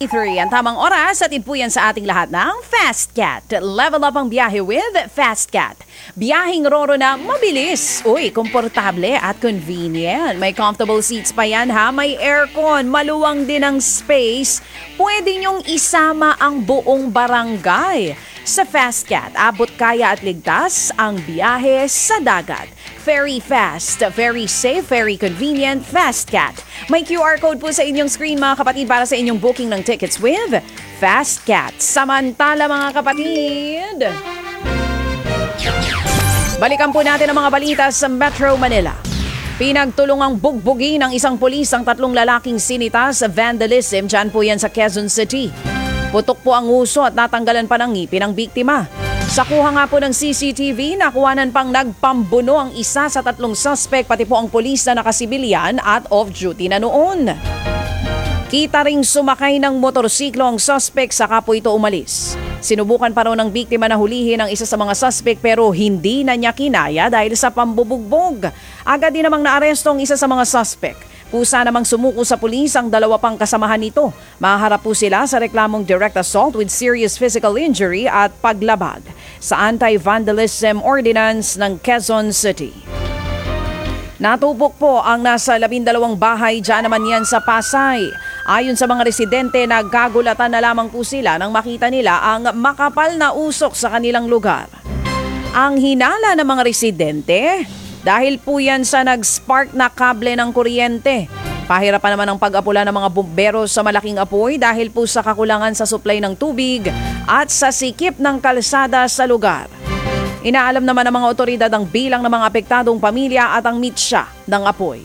3 ang tamang oras at po yan sa ating lahat ng Fast Cat. Level up ang biyahe with Fast Cat. Biyaheng Roro na mabilis, komportable at convenient. May comfortable seats pa yan ha, may aircon, maluwang din ang space. Pwede nyong isama ang buong barangay. Sa Fast Cat, abot kaya at ligtas ang biyahe sa dagat. Very fast, very safe, very convenient, Fast Cat. May QR code po sa inyong screen mga kapatid para sa inyong booking ng tickets with Fast Cat. Samantala mga kapatid, balikan po natin ang mga balita sa Metro Manila. Pinagtulungang bugbugin ng isang pulis ang 3 lalaking sinita sa vandalism dyan po yan sa Quezon City. Putok po ang uso at natanggalan pa ng ngipin ang biktima. Sa kuha nga po ng CCTV, nakuhanan pang nagpambuno ang isa sa 3 suspect pati po ang pulis na nakasibilyan at off-duty na noon. Kita ring sumakay ng motorsiklo ang suspect saka po ito umalis. Sinubukan pa raw ng biktima na hulihin ang isa sa mga suspect pero hindi na niya kinaya dahil sa pambubugbog. Agad din namang naaresto ang isa sa mga suspect. Pusa namang sumuko sa pulis ang 2 pang kasamahan nito. Maharap po sila sa reklamong direct assault with serious physical injury at paglabag sa Anti-Vandalism Ordinance ng Quezon City. Natupok po ang nasa 12 bahay dyan naman yan sa Pasay. Ayon sa mga residente, nagkagulatan na lamang po sila nang makita nila ang makapal na usok sa kanilang lugar. Ang hinala ng mga residente, dahil po yan sa nag-spark na kable ng kuryente. Pahirapan naman ang pag-apula ng mga bumbero sa malaking apoy dahil po sa kakulangan sa supply ng tubig at sa sikip ng kalsada sa lugar. Inaalam naman ng mga otoridad ang bilang ng mga apektadong pamilya at ang mitsa ng apoy.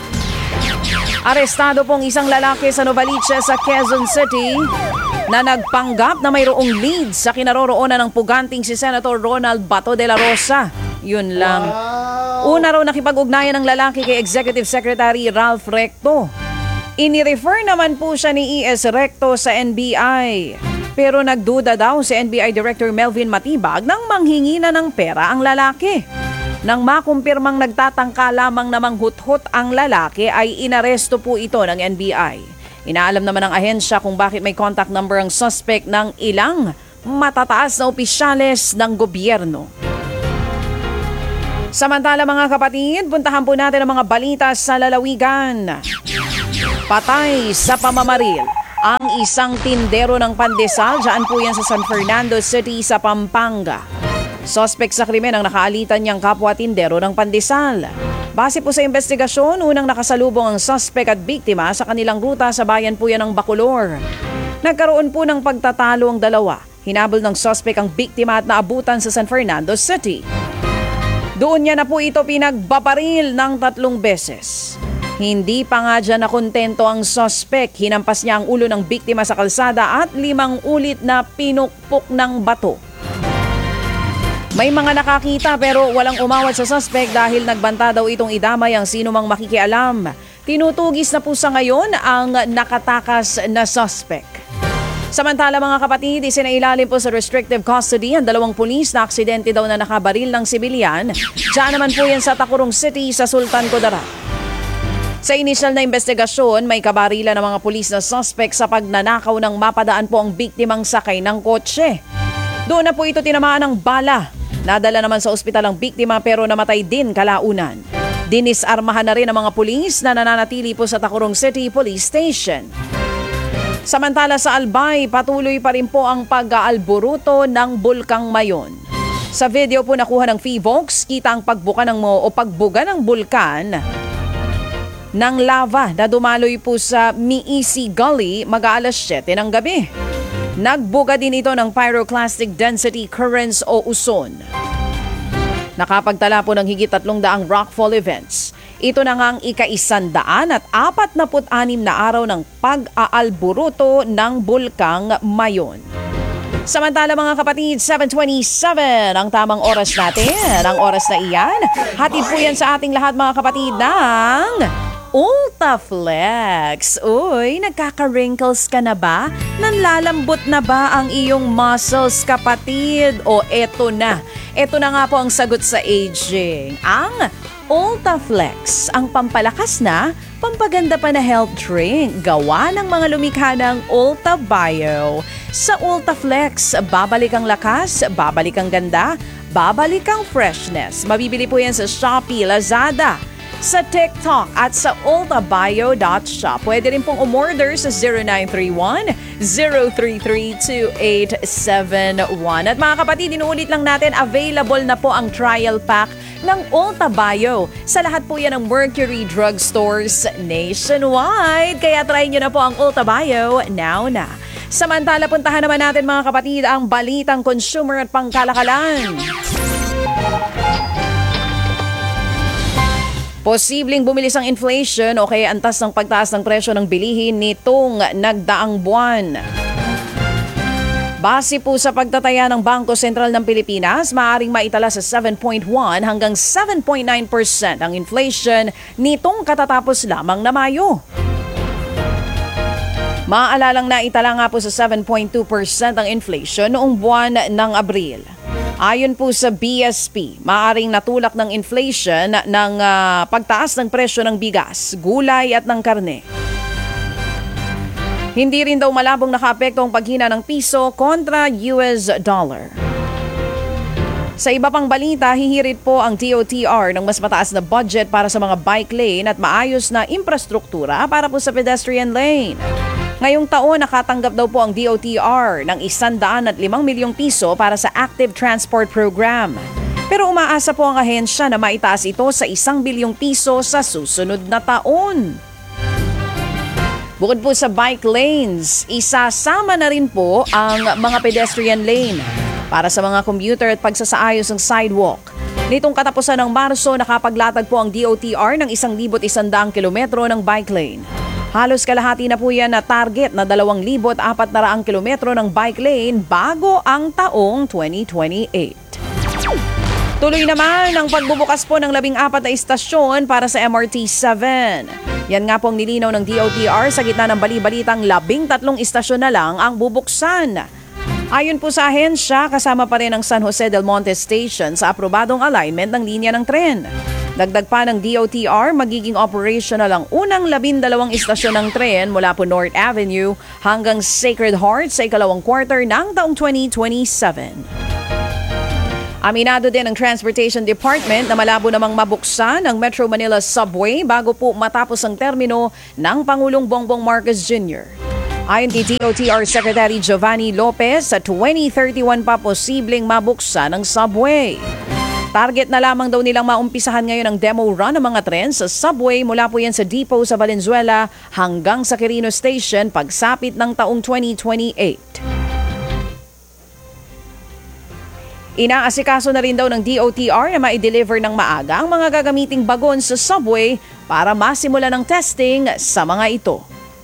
Arestado pong isang lalaki sa Novaliches sa Quezon City na nagpanggap na mayroong lead sa kinaroroonan ng puganting si Senator Ronald Bato de la Rosa. Yun lang. Una raw nakipag-ugnayan ng lalaki kay Executive Secretary Ralph Recto. Inirefer naman po siya ni E.S. Recto sa NBI. Pero nagduda daw si NBI Director Melvin Matibag nang manghingi na ng pera ang lalaki. Nang makumpirmang nagtatangka lamang namang huthot ang lalaki ay inaresto po ito ng NBI. Inaalam naman ng ahensya kung bakit may contact number ang suspect ng ilang matataas na opisyales ng gobyerno. Samantala mga kapatid, puntahan po natin ang mga balita sa lalawigan. Patay sa pamamaril ang isang tindero ng pandesal dyan po yan sa San Fernando City sa Pampanga. Suspect sa krimen ang nakaalitan niyang kapwa tindero ng pandesal. Base po sa investigasyon, unang nakasalubong ang suspect at biktima sa kanilang ruta sa bayan po yan ng Bacolor. Nagkaroon po ng pagtatalo ang dalawa. Hinabol ng suspect ang biktima at naabutan sa San Fernando City. Doon niya na po ito pinagbabaril ng 3 beses. Hindi pa nga dyan nakontento ang suspect. Hinampas niya ang ulo ng biktima sa kalsada at 5 ulit na pinukpok ng bato. May mga nakakita pero walang umawat sa suspect dahil nagbanta daw itong idamay ang sino mang makikialam. Tinutugis na po sa ngayon ang nakatakas na suspect. Samantala mga kapatid, isinailalim po sa restrictive custody ang 2 pulis na aksidente daw na nakabaril ng sibilyan. Diyan naman po yan sa Tacurong City sa Sultan Kudarat. Sa inisyal na investigasyon, may kabarilan ng mga pulis na suspect sa pagnanakaw ng mapadaan po ang biktimang sakay ng kotse. Doon na po ito tinamaan ng bala. Nadala naman sa ospital ang biktima pero namatay din kalaunan. Dinisarmahan na rin ang mga pulis na nananatili po sa Tacurong City Police Station. Samantala sa Albay, patuloy pa rin po ang pag-aalboruto ng Bulkang Mayon. Sa video po nakuha ng PHIVOX, kita ang pagbuga ng bulkan ng lava na dumaloy po sa Miisi Gully mag-aalas 7 ng gabi. Nagbuga din ito ng pyroclastic density currents o uson. Nakapagtala po ng higit 300 rockfall events. Ito na nga ang ika-146 na araw ng pag-aalboruto ng Bulkang Mayon. Samantala mga kapatid, 7:27 ang tamang oras natin. Ang oras na iyan, hatid po yan sa ating lahat mga kapatid ng Ultaflex. Uy, nagkaka-wrinkles ka na ba? Nanlalambot na ba ang iyong muscles kapatid? O eto na. Eto na nga po ang sagot sa aging. Ang Ultaflex, ang pampalakas na, pampaganda pa na health drink, gawa ng mga lumikha ng Ulta Bio. Sa Ultaflex, babalik ang lakas, babalik ang ganda, babalik ang freshness. Mabibili po yan sa Shopee, Lazada, sa TikTok at sa ultabio.shop. Pwede rin pong umorder sa 0931-033-2871. At mga kapatid, inuulit lang natin, available na po ang trial pack ng Ulta Bio. Sa lahat po yan ng Mercury Drug Stores nationwide. Kaya try nyo na po ang Ulta Bio now na. Samantala, puntahan naman natin mga kapatid ang balitang consumer at pangkalakalan. Posibleng bumilis ang inflation o kaya antas ng pagtaas ng presyo ng bilihin nitong nagdaang buwan. Base po sa pagtataya ng Bangko Sentral ng Pilipinas, maaaring maitala sa 7.1 hanggang 7.9% ang inflation nitong katatapos lamang na Mayo. Maaalalang naitala nga po sa 7.2% ang inflation noong buwan ng Abril. Ayon po sa BSP, maaaring natulak ng inflation ng pagtaas ng presyo ng bigas, gulay at ng karne. Hindi rin daw malabong nakaapekto ang paghina ng piso kontra US dollar. Sa iba pang balita, hihirit po ang DOTR ng mas mataas na budget para sa mga bike lane at maayos na infrastruktura para po sa pedestrian lane. Ngayong taon, nakatanggap daw po ang DOTR ng 105 milyong piso para sa Active Transport Program. Pero umaasa po ang ahensya na maitaas ito sa 1 bilyong piso sa susunod na taon. Bukod po sa bike lanes, isasama na rin po ang mga pedestrian lane para sa mga commuter at pagsasaayos ng sidewalk. Nitong katapusan ng Marso, nakapaglatag po ang DOTR ng 1,100 kilometro ng bike lane. Halos kalahati na po yan na target na 2,400 kilometro ng bike lane bago ang taong 2028. Tuloy naman ang pagbubukas po ng 14 na istasyon para sa MRT-7. Yan nga pong nilinaw ng DOTR sa gitna ng bali-balitang 13 istasyon na lang ang bubuksan. Ayon po sa ahensya, kasama pa rin ang San Jose del Monte Station sa aprobadong alignment ng linya ng tren. Dagdag pa ng DOTR, magiging operational ang unang 12 istasyon ng tren mula po North Avenue hanggang Sacred Heart sa ikalawang quarter ng taong 2027. Aminado din ng Transportation Department na malabo namang mabuksan ang Metro Manila Subway bago po matapos ang termino ng Pangulong Bongbong Marcos Jr. Ayon kay DOTR Secretary Giovanni Lopez, sa 2031 pa posibleng mabuksan ang subway. Target na lamang daw nilang maumpisahan ngayon ang demo run ng mga tren sa subway mula po yan sa depot sa Valenzuela hanggang sa Quirino Station pagsapit ng taong 2028. Inaasikaso na rin daw ng DOTR na ma-deliver ng maaga ang mga gagamiting bagon sa subway para masimula ng testing sa mga ito.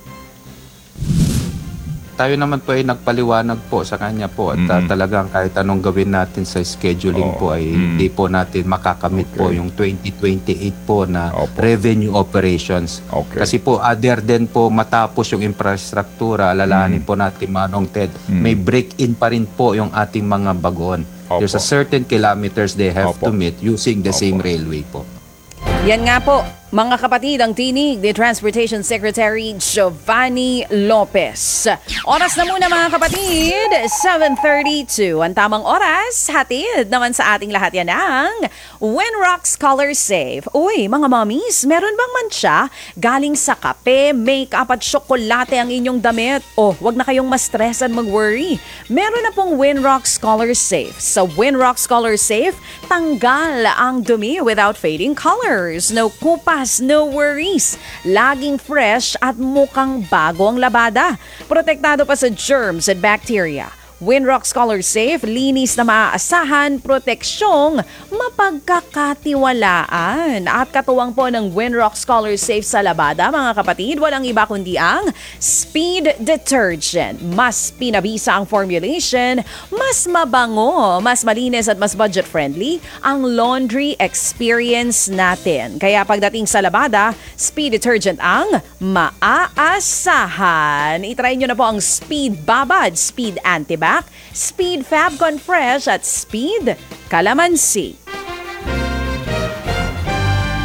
Tayo naman po ay nagpaliwanag po sa kanya po at talagang kahit anong gawin natin sa scheduling po ay hindi po natin makakamit po yung 2028 po na revenue operations. Kasi po other than po matapos yung infrastruktura, alalahanin po natin Manong Ted, may break-in pa rin po yung ating mga bagon. There's a certain kilometers they have to meet using the same railway po. Yan nga po, mga kapatid, ang tinig ni Transportation Secretary Giovanni Lopez. Oras na muna mga kapatid, 7:32. Ang tamang oras, hatid naman sa ating lahat yan ang Winrocks Color Safe. Uy, mga mommies, meron bang mancha galing sa kape, makeup at tsokolate ang inyong damit? Oh, wag na kayong ma-stress at mag-worry. Meron na pong Winrocks Color Safe. Sa Winrocks Color Safe, tanggal ang dumi without fading colors. No kupas, no worries. Laging fresh at mukhang bago ang labada. Protektado pa sa germs at bacteria. Winrocks Color Safe, linis na maaasahan, proteksyong mapagkakatiwalaan. At katuwang po ng Winrocks Color Safe sa labada, mga kapatid, walang iba kundi ang Speed Detergent. Mas pinabisa ang formulation, mas mabango, mas malinis at mas budget-friendly ang laundry experience natin. Kaya pagdating sa labada, Speed Detergent ang maaasahan. I-try nyo na po ang Speed Babad, Speed Antibac, Speed Fabcon Fresh at Speed Calamansi.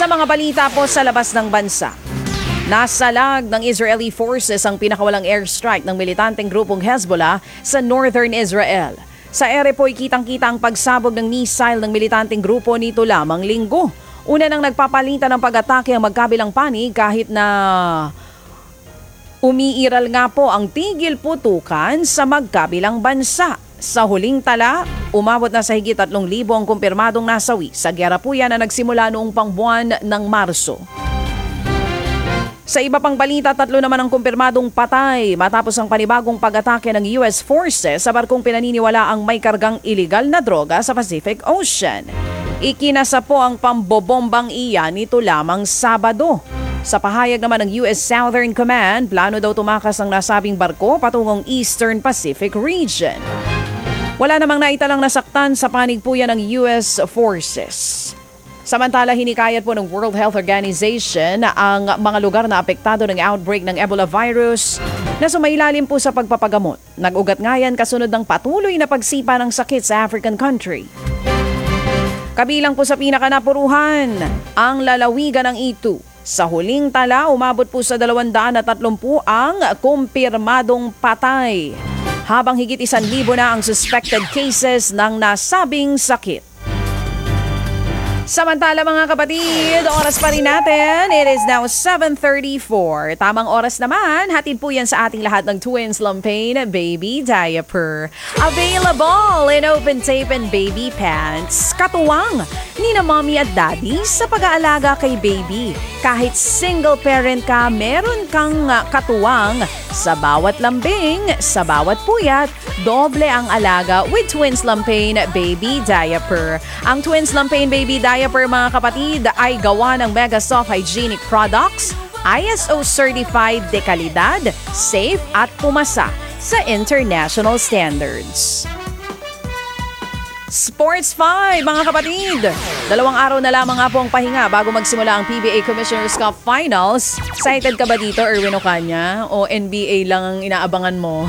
Sa mga balita po sa labas ng bansa, nasalag ng Israeli forces ang pinakawalang airstrike ng militanteng grupong Hezbollah sa northern Israel. Sa ere po'y kitang-kita ang pagsabog ng missile ng militanteng grupo nito lamang linggo. Una nang nagpapalitan ng pag-atake ang magkabilang panig kahit na umiiral nga po ang tigil putukan sa magkabilang bansa. Sa huling tala, umabot na sa higit 3,000 ang kumpirmadong nasawi sa giyera po yan na nagsimula noong pangbuwan ng Marso. Sa iba pang balita, 3 naman ang kumpirmadong patay matapos ang panibagong pag-atake ng US forces sa barkong pinaniniwala ang may kargang iligal na droga sa Pacific Ocean. Ikinasa po ang pambobombang iyan nito lamang Sabado. Sa pahayag naman ng US Southern Command, plano daw tumakas ang nasabing barko patungong Eastern Pacific region. Wala namang naitalang nasaktan sa panig po yan ng US forces. Samantala, hinikayat po ng World Health Organization ang mga lugar na apektado ng outbreak ng Ebola virus na sumailalim po sa pagpapagamot. Nag-ugat nga yan kasunod ng patuloy na pagsipa ng sakit sa African country. Kabilang po sa pinakanapuruhan, ang lalawigan ng Itu. Sa huling tala, umabot po sa 230 ang kumpirmadong patay, habang higit 1,000 na ang suspected cases ng nasabing sakit. Samantala mga kapatid, oras pa rin natin. It is now 7:34. Tamang oras naman, hatid po yan sa ating lahat ng Twins Lampain Baby Diaper. Available in open tape and baby pants. Katuwang ni na mommy at daddy sa pag-aalaga kay baby. Kahit single parent ka, meron kang katuwang sa bawat lambing, sa bawat puyat, doble ang alaga with Twins Lampain Baby Diaper. Ang Twins Lampain Baby Diaper mga kapatid ay gawa ng Mega Soft Hygienic Products, ISO certified de kalidad, safe at pumasa sa international standards. Sports 5 mga kapatid! 2 araw na lamang nga po ang pahinga bago magsimula ang PBA Commissioner's Cup Finals. Excited ka ba dito, Erwin Ocaña? O NBA lang ang inaabangan mo?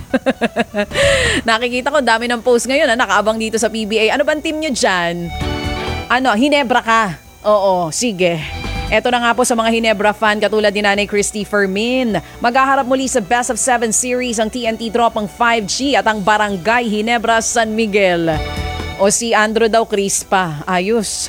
Nakikita ko dami ng post ngayon na nakaabang dito sa PBA. Ano bang team nyo dyan? Hinebra ka? Oo, sige. Eto na nga po sa mga Hinebra fan katulad ni Nanay Christy Fermin. Maghaharap muli sa Best of 7 series ang TNT Tropang 5G at ang Barangay Hinebra San Miguel. O si Andrew daw Crispa. Ayos.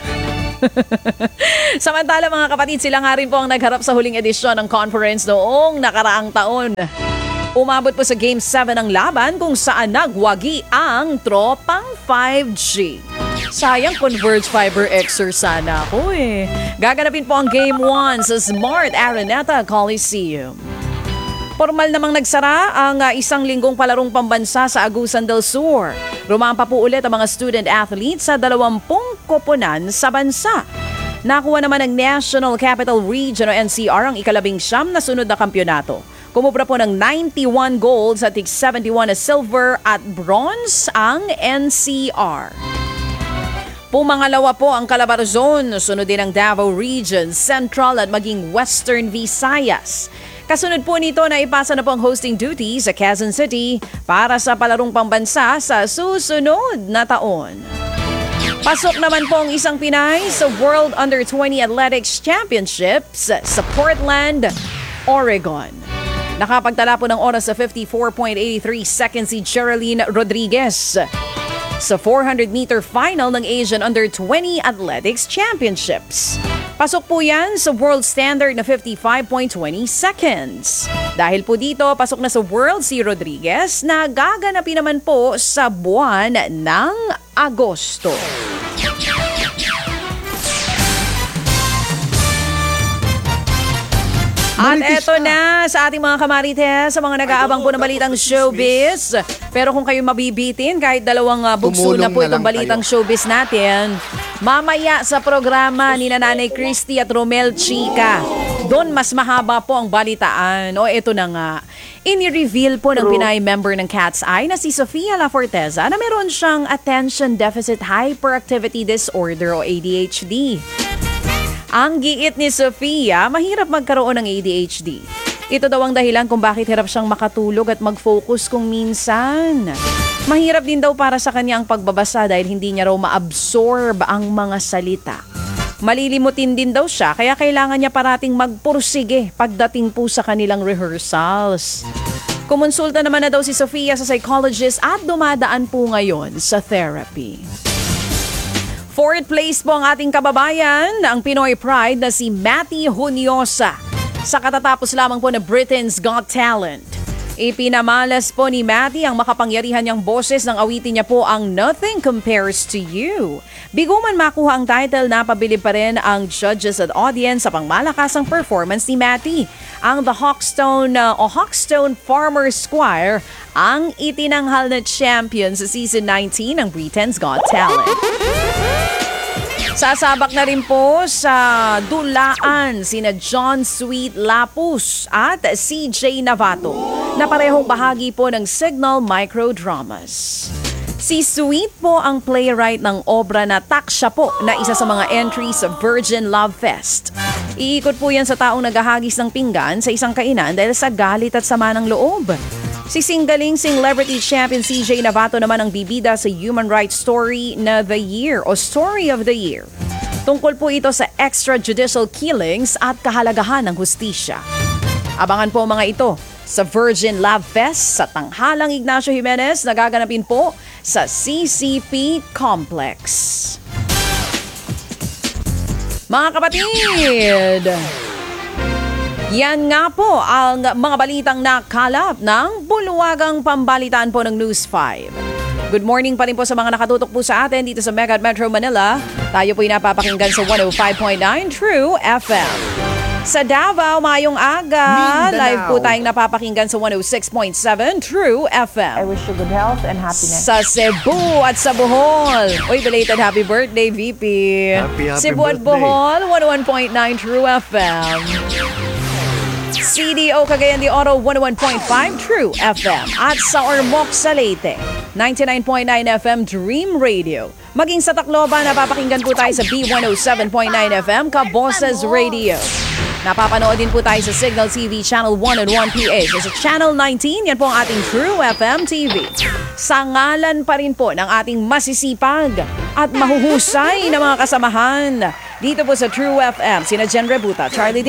Samantala mga kapatid, sila nga rin po ang nagharap sa huling edisyon ng conference noong nakaraang taon. Umabot po sa Game 7 ang laban kung saan nagwagi ang Tropang 5G. Sayang Converge Fiber Xer sana ako eh. Gaganapin po ang Game 1 sa Smart Araneta Coliseum. Formal namang nagsara ang 1 linggong palarong pambansa sa Agusan del Sur. Rumampa po ulit ang mga student athletes sa 20 koponan sa bansa. Nakuha naman ng National Capital Region o NCR ang 19 na sunod na kampyonato. Kumubra po ng 91 golds at 71 na silver at bronze ang NCR. Pumangalawa po ang Calabarzon, sunod din ang Davao Region, Central at maging Western Visayas. Kasunod po nito na ipasa na po ang hosting duty sa Quezon City para sa palarong pambansa sa susunod na taon. Pasok naman po ang isang Pinay sa World Under-20 Athletics Championships sa Portland, Oregon. Nakapagtala po ng oras sa 54.83 seconds si Geraldine Rodriguez sa 400-meter final ng Asian Under-20 Athletics Championships. Pasok po yan sa world standard na 55.20 seconds. Dahil po dito, pasok na sa world si Rodriguez na gaganapin naman po sa buwan ng Agosto. At eto na sa ating mga kamarites, sa mga nag-aabang po ng balitang showbiz. Pero kung kayo mabibitin, kahit 2 bugso na po itong balitang showbiz natin, mamaya sa programa ni Nanay Christy at Romel Chica, doon mas mahaba po ang balitaan. O eto na nga, ini-reveal po ng Pinay member ng Cat's Eye na si Sofia La Forteza na meron siyang Attention Deficit Hyperactivity Disorder o ADHD. Ang giit ni Sofia, mahirap magkaroon ng ADHD. Ito daw ang dahilan kung bakit hirap siyang makatulog at mag-focus kung minsan. Mahirap din daw para sa kanya ang pagbabasa dahil hindi niya raw ma-absorb ang mga salita. Malilimutin din daw siya, kaya kailangan niya parating magpursige pagdating po sa kanilang rehearsals. Kumonsulta naman na daw si Sofia sa psychologist at dumadaan po ngayon sa therapy. Fourth place po ang ating kababayan, ang Pinoy Pride na si Matty Hunyosa. Sa katatapos lamang po na Britain's Got Talent. Ipinamalas po ni Matty ang makapangyarihan niyang boses ng awitin niya po ang Nothing Compares to You. Bigo man makuha ang title, napabilib pa rin ang judges at audience sa pangmalakasang performance ni Matty. Ang The Hawkstone Farmers Choir ang itinanghal na champion sa season 19 ng Britain's Got Talent. Sasabak na rin po sa dulaan sina John Sweet Lapus at CJ Navato na parehong bahagi po ng Signal Microdramas. Si Sweet po ang playwright ng obra na Taksya po na isa sa mga entries sa Virgin Love Fest. Iikot po yan sa taong naghahagis ng pinggan sa isang kainan dahil sa galit at sama ng loob. Si singgaling celebrity champion CJ Navato naman ang bibida sa Human Rights Story na The Year o Story of the Year. Tungkol po ito sa extrajudicial killings at kahalagahan ng hustisya. Abangan po mga ito sa Virgin Love Fest sa tanghalang Ignacio Jimenez na gaganapin po sa CCP Complex. Mga kapatid, yan nga po ang mga balitang nakalap ng bulwagang pambalitaan po ng News 5. Good morning pa rin po sa mga nakatutok po sa atin dito sa Mega Metro Manila. Tayo po'y napapakinggan sa 105.9 True FM. Sa Davao, mayong aga, Mindanao. live po tayong napapakinggan sa 106.7 True FM. I wish you good health and happiness. Sa Cebu at sa Bohol. Uy, belated happy birthday, VP. Happy Cebu at birthday. Bohol, 101.9 True FM. CDO Cagayan de Oro, 101.5 True FM. At sa Ormoc sa Leyte, 99.9 FM Dream Radio. Maging sa Tacloban, napapakinggan po tayo sa B107.9 FM Kaboses Radio. Napapanood din po tayo sa Signal TV Channel 101 PH. Sa Channel 19, yan po ang ating True FM TV. Sa ngalan pa rin po ng ating masisipag at mahuhusay na mga kasamahan. Dito po sa True FM, sina Jen Rebuta, Charlie